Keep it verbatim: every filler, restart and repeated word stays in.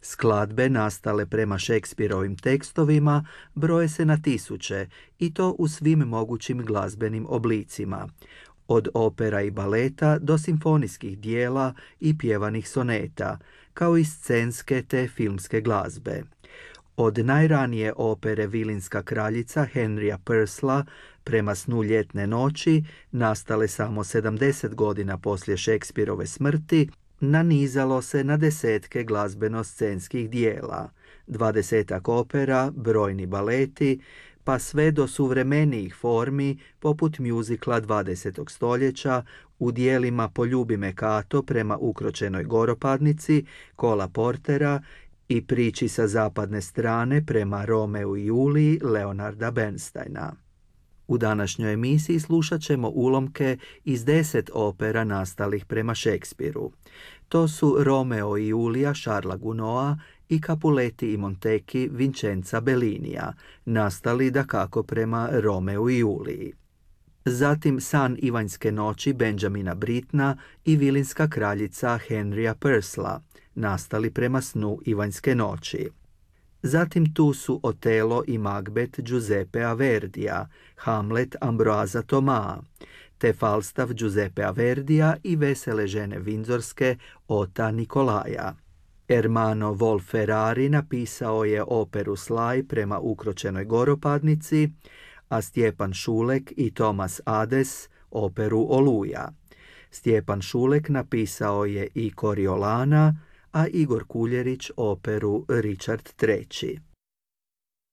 Skladbe nastale prema Shakespearovim tekstovima broje se na tisuće i to u svim mogućim glazbenim oblicima, od opera i baleta do simfonijskih dijela i pjevanih soneta, kao i scenske te filmske glazbe. Od najranije opere Vilinska kraljica Henrya Purcella prema Snu ljetne noći, nastale samo sedamdeset godina poslije Shakespearove smrti, nanizalo se na desetke glazbeno-scenskih dijela, dvadesetak opera, brojni baleti, pa sve do suvremenijih formi poput mjuzikla dvadesetog stoljeća u dijelima Poljubi me Kato prema Ukročenoj goropadnici, Kola Portera i Priči sa zapadne strane prema Romeu i Juliji Leonarda Bernsteina. U današnjoj emisiji slušat ćemo ulomke iz deset opera nastalih prema Shakespeareu. To su Romeo i Julija Charlesa Gounoda i Capuleti i Montecchi Vincenza Bellinija, nastali dakako prema Romeu i Juliji. Zatim San Ivanjske noći Benjamina Brittena i Vilinska kraljica Henrya Purcella, nastali prema Snu Ivanjske noći. Zatim tu su Otelo i Macbeth Giuseppea Verdija, Hamlet Ambroisa Thomas, te Falstaff Giuseppea Verdija i Vesele žene Vindzorske Ota Nikolaja. Ermanno Wolf Ferrari napisao je operu Slaj prema Ukročenoj goropadnici, a Stjepan Šulek i Tomas Ades operu Oluja. Stjepan Šulek napisao je i Koriolana, a Igor Kuljerić operu Richard treći.